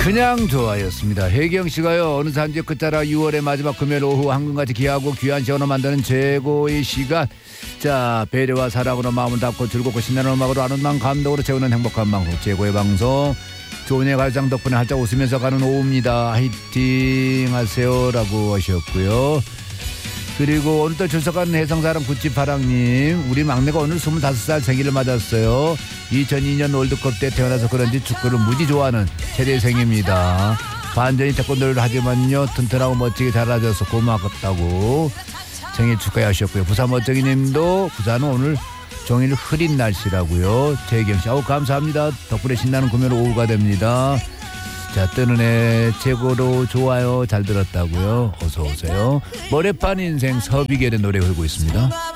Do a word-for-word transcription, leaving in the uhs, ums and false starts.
그냥 좋아였습니다. 혜경 씨가요, 어느 산지 끝자락 유월의 마지막 금요일 오후 황금같이 귀하고 귀한 시간을 만드는 최고의 시간. 자, 배려와 사랑으로 마음을 닫고 즐겁고 신나는 음악으로 아름다운 감동으로 채우는 행복한 방송, 최고의 방송. 좋은 예 갈장 덕분에 활짝 웃으면서 가는 오후입니다. 화이팅 하세요 라고 하셨고요. 그리고 오늘 또 출석한 해성사랑 구찌파랑님, 우리 막내가 오늘 스물다섯 살 생일을 맞았어요. 이천이 년 월드컵 때 태어나서 그런지 축구를 무지 좋아하는 최대생입니다. 반전이 태권도를 하지만요 튼튼하고 멋지게 자라줘서 고맙다고 생일 축하하셨고요. 부산 멋쟁이님도 부산은 오늘 종일 흐린 날씨라고요. 최경씨, 아우 감사합니다. 덕분에 신나는 금요일 오후가 됩니다. 자, 뜨는 애 최고로 좋아요. 잘 들었다고요. 어서 오세요. 모래판 인생 서비겔의 노래 흐르고 있습니다.